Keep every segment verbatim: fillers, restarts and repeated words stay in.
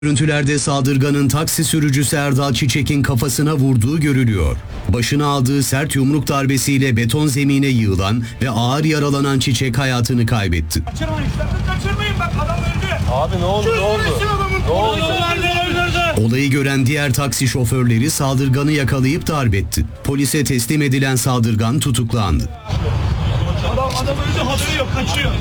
Görüntülerde saldırganın taksi sürücüsü Erdal Çiçek'in kafasına vurduğu görülüyor. Başına aldığı sert yumruk darbesiyle beton zemine yığılan ve ağır yaralanan Çiçek hayatını kaybetti. Kaçırmayın, sakın kaçırmayın, bak adam öldü. Abi ne oldu, ne oldu? Ne oldu? Olayı gören diğer taksi şoförleri saldırganı yakalayıp darp etti. Polise teslim edilen saldırgan tutuklandı. Adam, adam öldü, haberi yok, kaçıyor.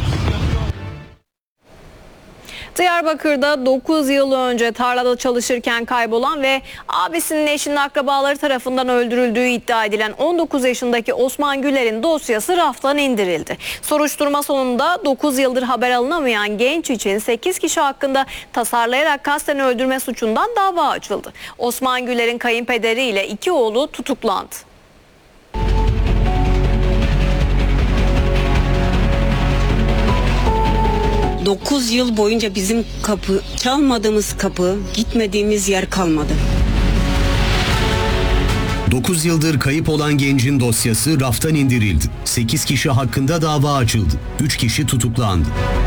Diyarbakır'da dokuz yıl önce tarlada çalışırken kaybolan ve abisinin eşinin akrabaları tarafından öldürüldüğü iddia edilen on dokuz yaşındaki Osman Güler'in dosyası raftan indirildi. Soruşturma sonunda dokuz yıldır haber alınamayan genç için sekiz kişi hakkında tasarlayarak kasten öldürme suçundan dava açıldı. Osman Güler'in kayınpederi ile iki oğlu tutuklandı. dokuz yıl boyunca bizim kapı, çalmadığımız kapı, gitmediğimiz yer kalmadı. dokuz yıldır kayıp olan gencin dosyası raftan indirildi. sekiz kişi hakkında dava açıldı. üç kişi tutuklandı.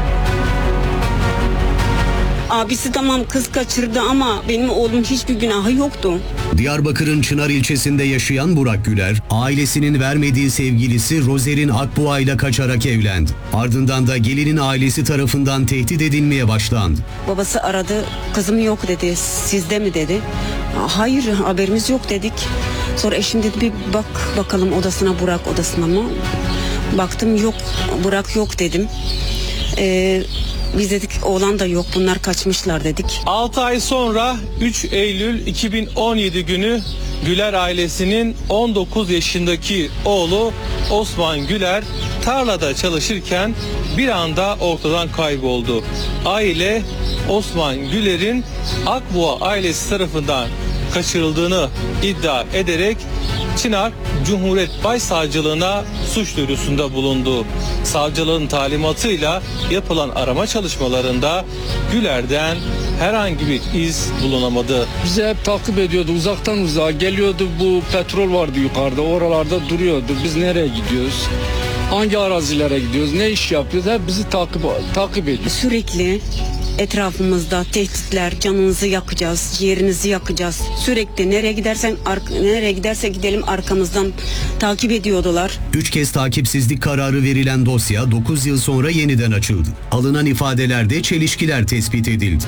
Abisi tamam kız kaçırdı ama benim oğlum hiçbir günahı yoktu. Diyarbakır'ın Çınar ilçesinde yaşayan Burak Güler, ailesinin vermediği sevgilisi Rozer'in Akbuğa ile kaçarak evlendi. Ardından da gelinin ailesi tarafından tehdit edilmeye başlandı. Babası aradı, kızım yok dedi, sizde mi dedi. Hayır, haberimiz yok dedik. Sonra eşim dedi bir bak bakalım odasına, Burak odasına mı? Baktım yok, Burak yok dedim. Eee... Biz dedik oğlan da yok, bunlar kaçmışlar dedik. altı ay sonra üç Eylül iki bin on yedi günü Güler ailesinin on dokuz yaşındaki oğlu Osman Güler tarlada çalışırken bir anda ortadan kayboldu. Aile Osman Güler'in Akbuğa ailesi tarafından kaçırıldığını iddia ederek Çınar Cumhuriyet Başsavcılığına suç duyurusunda bulundu. Savcılığın talimatıyla yapılan arama çalışmalarında Güler'den herhangi bir iz bulunamadı. Bizi hep takip ediyordu, uzaktan uzağa geliyordu, bu petrol vardı yukarıda, oralarda duruyordu. Biz nereye gidiyoruz? Hangi arazilere gidiyoruz? Ne iş yapıyoruz? Hep bizi takip takip ediyor. Sürekli etrafımızda tehditler, canınızı yakacağız, ciğerinizi yakacağız. Sürekli nereye gidersen nereye giderse gidelim arkamızdan takip ediyordular. Üç kez takipsizlik kararı verilen dosya dokuz yıl sonra yeniden açıldı. Alınan ifadelerde çelişkiler tespit edildi.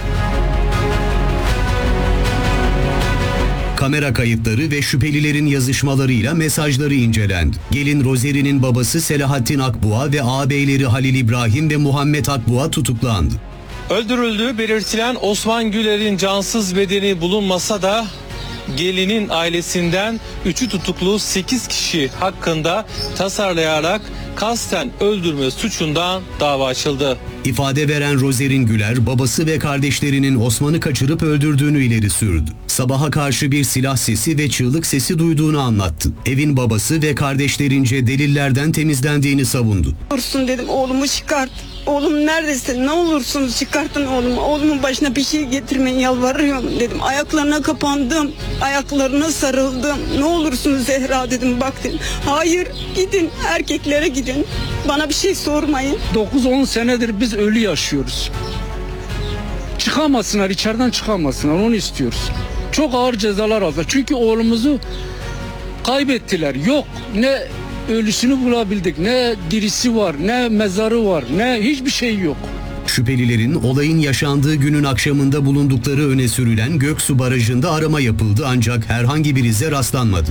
Kamera kayıtları ve şüphelilerin yazışmalarıyla mesajları incelendi. Gelin Rozeri'nin babası Selahattin Akbuğa ve ağabeyleri Halil İbrahim ve Muhammed Akbuğa tutuklandı. Öldürüldüğü belirtilen Osman Güler'in cansız bedeni bulunmasa da gelinin ailesinden üçü tutuklu sekiz kişi hakkında tasarlayarak kasten öldürme suçundan dava açıldı. İfade veren Rozer'in Güler, babası ve kardeşlerinin Osman'ı kaçırıp öldürdüğünü ileri sürdü. Sabaha karşı bir silah sesi ve çığlık sesi duyduğunu anlattı. Evin babası ve kardeşlerince delillerden temizlendiğini savundu. Olursun dedim, oğlumu çıkart. Oğlum neredesin? Ne olursunuz çıkartın oğlumu. Oğlumun başına bir şey getirmeyin, yalvarıyorum dedim. Ayaklarına kapandım. Ayaklarına sarıldım. Ne olursunuz Zehra dedim, bak dedim. Hayır, gidin erkeklere gidin. Bana bir şey sormayın. dokuz on senedir biz ölü yaşıyoruz. Çıkamasınlar, içeriden çıkamasınlar, onu istiyoruz. Çok ağır cezalar aldılar. Çünkü oğlumuzu kaybettiler. Yok, ne ölüsünü bulabildik, ne dirisi var, ne mezarı var, ne hiçbir şey yok. Şüphelilerin olayın yaşandığı günün akşamında bulundukları öne sürülen Göksu Barajı'nda arama yapıldı ancak herhangi bir ize rastlanmadı.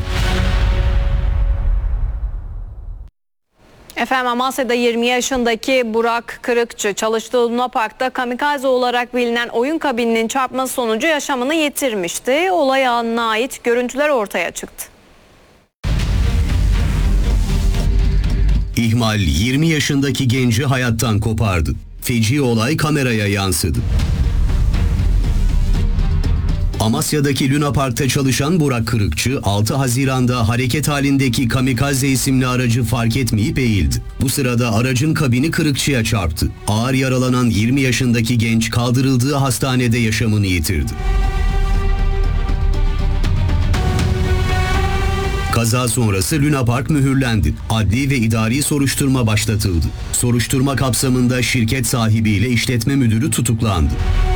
Efendim Amasya'da yirmi yaşındaki Burak Kırıkçı çalıştığı Luna Park'ta kamikaze olarak bilinen oyun kabininin çarpması sonucu yaşamını yitirmişti. Olay anına ait görüntüler ortaya çıktı. İhmal yirmi yaşındaki genci hayattan kopardı. Feci olay kameraya yansıdı. Amasya'daki Luna Park'ta çalışan Burak Kırıkçı, altı Haziran'da hareket halindeki kamikaze isimli aracı fark etmeyip eğildi. Bu sırada aracın kabini Kırıkçı'ya çarptı. Ağır yaralanan yirmi yaşındaki genç kaldırıldığı hastanede yaşamını yitirdi. Kaza sonrası Luna Park mühürlendi. Adli ve idari soruşturma başlatıldı. Soruşturma kapsamında şirket sahibi ile işletme müdürü tutuklandı.